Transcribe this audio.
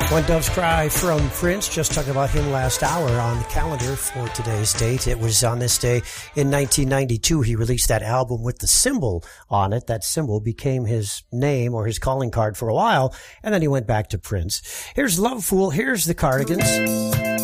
One Dove's Cry from Prince. Just talking about him last hour on the calendar for today's date. It was on this day in 1992 he released that album with the symbol on it. That symbol became his name or his calling card for a while, and then he went back to Prince. Here's Love Fool. Here's the Cardigans.